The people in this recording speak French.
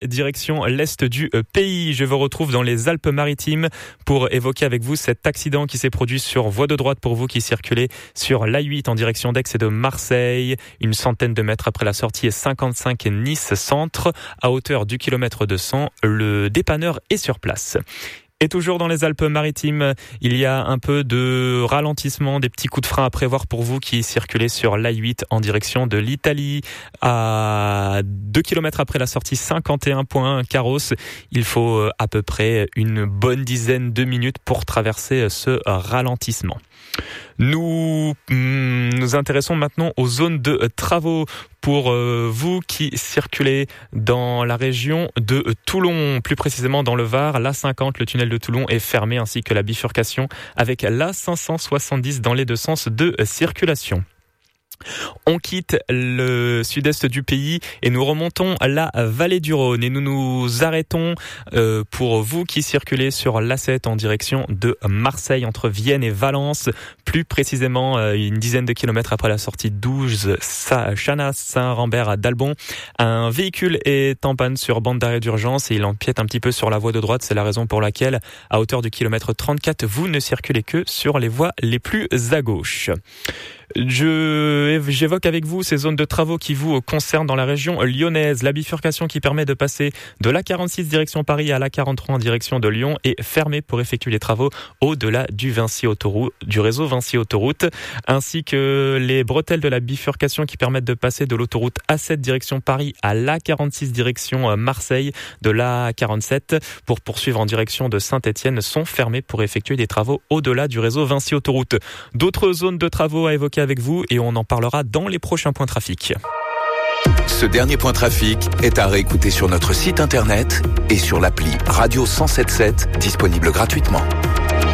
Direction l'est du pays. Je vous retrouve dans les Alpes-Maritimes pour évoquer avec vous cet accident qui s'est produit sur voie de droite pour vous qui circulez sur l'A8 en direction d'Aix et de Marseille. Une centaine de mètres après la sortie 55 Nice Centre. À hauteur du kilomètre 200, le dépanneur est sur place. Et toujours dans les Alpes-Maritimes, il y a un peu de ralentissement, des petits coups de frein à prévoir pour vous qui circulez sur l'A8 en direction de l'Italie. À 2 km après la sortie 51.1 Carros, il faut à peu près une bonne dizaine de minutes pour traverser ce ralentissement. Nous nous intéressons maintenant aux zones de travaux pour vous qui circulez dans la région de Toulon, plus précisément dans le Var. L'A50, le tunnel de Toulon est fermé ainsi que la bifurcation avec l'A570 dans les deux sens de circulation. On quitte le sud-est du pays et nous remontons la vallée du Rhône et nous nous arrêtons pour vous qui circulez sur l'A7 en direction de Marseille entre Vienne et Valence, plus précisément une dizaine de kilomètres après la sortie 12 Chanas Saint-Rambert à Dalbon. Un véhicule est en panne sur bande d'arrêt d'urgence et il empiète un petit peu sur la voie de droite. C'est la raison pour laquelle à hauteur du kilomètre 34 vous ne circulez que sur les voies les plus à gauche. J'évoque avec vous ces zones de travaux qui vous concernent dans la région lyonnaise. La bifurcation qui permet de passer de l'A46 direction Paris à l'A43 en direction de Lyon est fermée pour effectuer les travaux au-delà du réseau Vinci Autoroute, ainsi que les bretelles de la bifurcation qui permettent de passer de l'autoroute A7 direction Paris à l'A46 direction Marseille, de l'A47 pour poursuivre en direction de Saint-Étienne sont fermées pour effectuer des travaux au-delà du réseau Vinci Autoroute. D'autres zones de travaux à évoquer avec vous et on en parlera dans les prochains points trafic. Ce dernier point trafic est à réécouter sur notre site internet et sur l'appli Radio 107.7 disponible gratuitement.